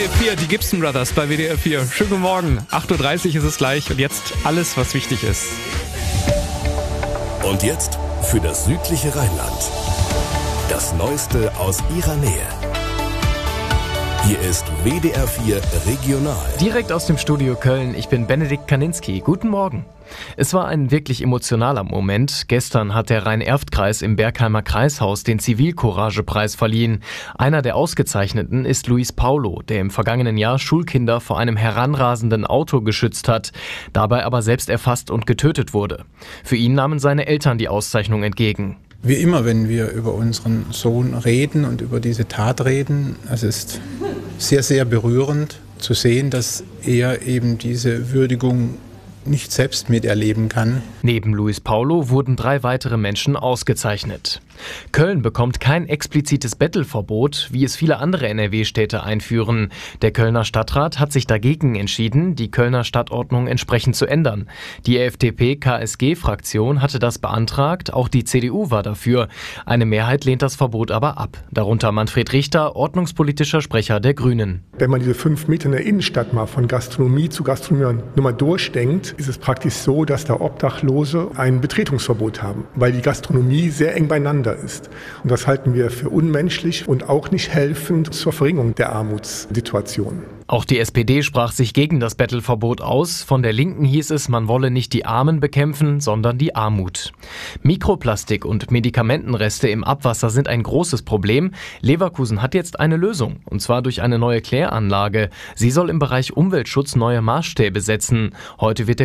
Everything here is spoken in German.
WDR 4, die Gibson Brothers bei WDR 4. Schönen guten Morgen, 8.30 Uhr ist es gleich und jetzt alles, was wichtig ist. Und jetzt für das südliche Rheinland. Das Neueste aus ihrer Nähe. Hier ist WDR 4 Regional. Direkt aus dem Studio Köln, ich bin Benedikt Kaninski. Guten Morgen. Es war ein wirklich emotionaler Moment. Gestern hat der Rhein-Erft-Kreis im Bergheimer Kreishaus den Zivilcourage-Preis verliehen. Einer der Ausgezeichneten ist Luis Paulo, der im vergangenen Jahr Schulkinder vor einem heranrasenden Auto geschützt hat, dabei aber selbst erfasst und getötet wurde. Für ihn nahmen seine Eltern die Auszeichnung entgegen. Wie immer, wenn wir über unseren Sohn reden und über diese Tat reden, es ist sehr, sehr berührend zu sehen, dass er eben diese Würdigung nicht selbst miterleben kann. Neben Luis Paulo wurden 3 weitere Menschen ausgezeichnet. Köln bekommt kein explizites Bettelverbot, wie es viele andere NRW-Städte einführen. Der Kölner Stadtrat hat sich dagegen entschieden, die Kölner Stadtordnung entsprechend zu ändern. Die FDP-KSG-Fraktion hatte das beantragt, auch die CDU war dafür. Eine Mehrheit lehnt das Verbot aber ab. Darunter Manfred Richter, ordnungspolitischer Sprecher der Grünen. Wenn man diese 5 Meter in der Innenstadt mal von Gastronomie zu Gastronomie nur mal durchdenkt, ist es praktisch so, dass da Obdachlose ein Betretungsverbot haben, weil die Gastronomie sehr eng beieinander ist. Und das halten wir für unmenschlich und auch nicht helfend zur Verringerung der Armutssituation. Auch die SPD sprach sich gegen das Bettelverbot aus. Von der Linken hieß es, man wolle nicht die Armen bekämpfen, sondern die Armut. Mikroplastik und Medikamentenreste im Abwasser sind ein großes Problem. Leverkusen hat jetzt eine Lösung, und zwar durch eine neue Kläranlage. Sie soll im Bereich Umweltschutz neue Maßstäbe setzen. Heute wird der